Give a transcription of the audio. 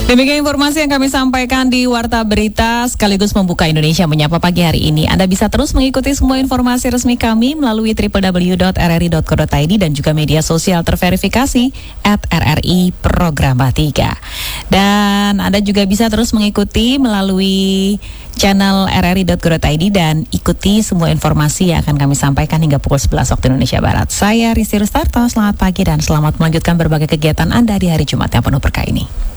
Demikian informasi yang kami sampaikan di Warta Berita sekaligus membuka Indonesia Menyapa pagi hari ini. Anda bisa terus mengikuti semua informasi resmi kami melalui www.rri.co.id dan juga media sosial terverifikasi @RRI Programa 3. Dan Anda juga bisa terus mengikuti melalui channel rri.co.id dan ikuti semua informasi yang akan kami sampaikan hingga pukul 11 waktu Indonesia Barat. Saya Rizky Rustarto, selamat pagi dan selamat melanjutkan berbagai kegiatan Anda di hari Jumat yang penuh berkah ini.